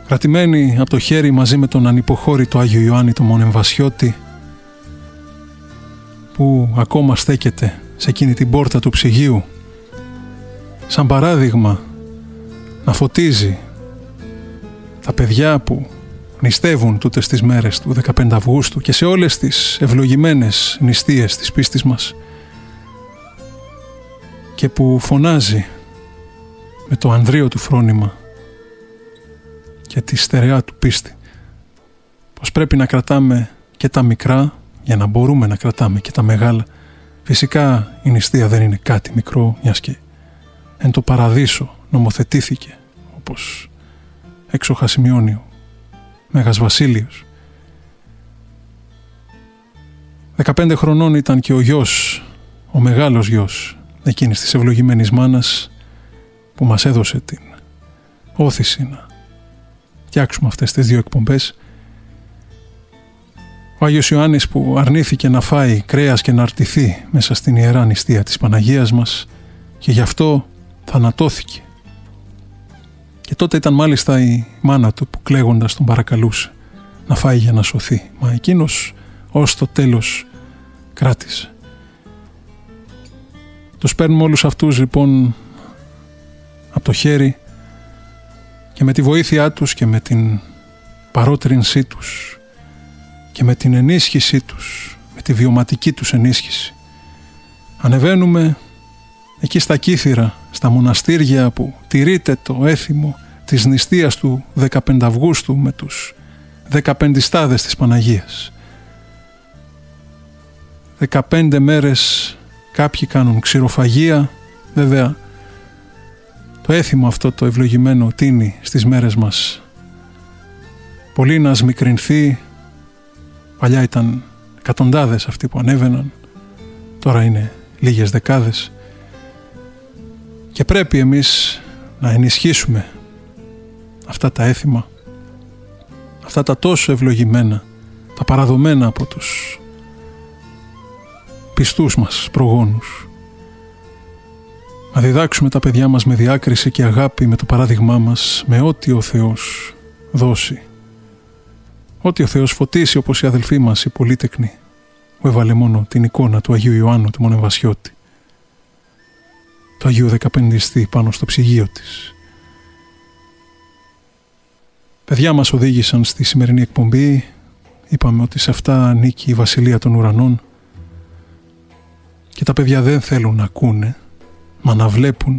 κρατημένη από το χέρι μαζί με τον ανυποχώρητο Άγιο Ιωάννη τον Μονεμβασιώτη, που ακόμα στέκεται σε εκείνη την πόρτα του ψυγείου, σαν παράδειγμα να φωτίζει τα παιδιά που νηστεύουν τούτες τις μέρες του 15 Αυγούστου και σε όλες τις ευλογημένες νηστείες της πίστης μας, και που φωνάζει με το ανδρείο του φρόνημα και τη στερεά του πίστη πως πρέπει να κρατάμε και τα μικρά για να μπορούμε να κρατάμε και τα μεγάλα. Φυσικά η νηστεία δεν είναι κάτι μικρό, μιας και εν το παραδείσο νομοθετήθηκε, όπως έξοχα σημειώνει ο Μέγας Βασίλειος. 15 χρονών ήταν και ο γιος, ο μεγάλος γιος εκείνης της ευλογημένης μάνας, που μας έδωσε την όθηση να φτιάξουμε αυτές τις δύο εκπομπές. Ο Άγιος Ιωάννης, που αρνήθηκε να φάει κρέας και να αρτηθεί μέσα στην ιερά νηστεία της Παναγίας μας, και γι' αυτό θανατώθηκε. Και τότε ήταν μάλιστα η μάνα του που κλαίγοντας τον παρακαλούσε να φάει για να σωθεί. Μα εκείνος ως το τέλος κράτησε. Τους παίρνουμε όλους αυτούς λοιπόν από το χέρι, και με τη βοήθειά τους και με την παρότρινσή τους και με την ενίσχυσή τους, με τη βιωματική τους ενίσχυση, ανεβαίνουμε εκεί στα Κύθυρα, στα μοναστήρια που τηρείται το έθιμο της νηστείας του 15 Αυγούστου με τους 15 στάδες της Παναγίας. 15 μέρες κάποιοι κάνουν ξηροφαγία. Βέβαια το έθιμο αυτό το ευλογημένο τίνει στις μέρες μας πολύ να σμικρινθεί. Παλιά ήταν εκατοντάδες αυτοί που ανέβαιναν, τώρα είναι λίγες δεκάδες, και πρέπει εμείς να ενισχύσουμε αυτά τα έθιμα, αυτά τα τόσο ευλογημένα, τα παραδομένα από τους πιστούς μας προγόνους. Να διδάξουμε τα παιδιά μας με διάκριση και αγάπη, με το παράδειγμά μας, με ό,τι ο Θεός δώσει, ό,τι ο Θεός φωτίσει, όπως η αδελφή μας η πολύτεκνη που έβαλε μόνο την εικόνα του Αγίου Ιωάννου του Μονεμβασιώτη, του Αγίου Δεκαπεντιστή, πάνω στο ψυγείο της. Παιδιά μας οδήγησαν στη σημερινή εκπομπή. Είπαμε ότι σε αυτά ανήκει η Βασιλεία των Ουρανών, και τα παιδιά δεν θέλουν να ακούνε, μα να βλέπουν.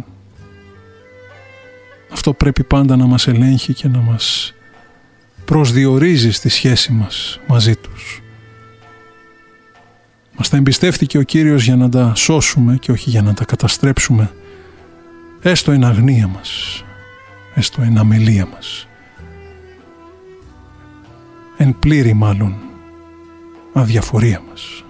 Αυτό πρέπει πάντα να μας ελέγχει και να μας προσδιορίζει στη σχέση μας μαζί τους. Μας τα εμπιστεύτηκε ο Κύριος για να τα σώσουμε και όχι για να τα καταστρέψουμε, έστω εν αγνία μας, έστω εν αμελία μας, εν πλήρη μάλλον αδιαφορία μας.